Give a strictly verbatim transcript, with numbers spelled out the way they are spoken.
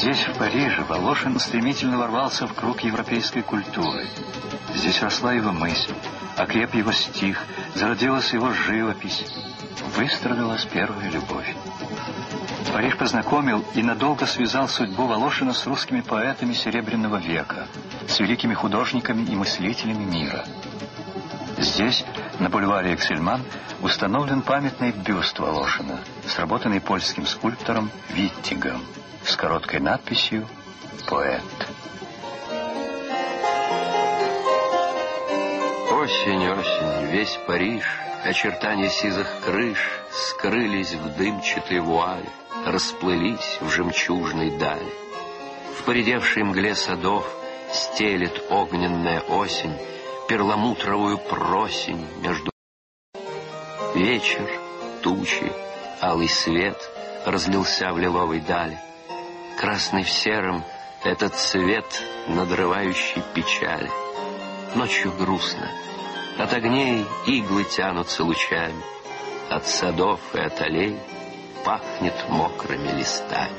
Здесь, в Париже, Волошин стремительно ворвался в круг европейской культуры. Здесь росла его мысль, окреп его стих, зародилась его живопись, выстроилась первая любовь. Париж познакомил и надолго связал судьбу Волошина с русскими поэтами Серебряного века, с великими художниками и мыслителями мира. Здесь, на бульваре Эксельман, установлен памятный бюст Волошина, сработанный польским скульптором Виттигом, с короткой надписью «Поэт». Осень, осень, весь Париж, очертания сизых крыш скрылись в дымчатой вуале, расплылись в жемчужной дали. В поредевшей мгле садов стелет огненная осень перламутровую просень между... Вечер, тучи, алый свет разлился в лиловой дали. Красный в сером этот цвет, надрывающий печаль. Ночью грустно, от огней иглы тянутся лучами, от садов и от аллей пахнет мокрыми листами.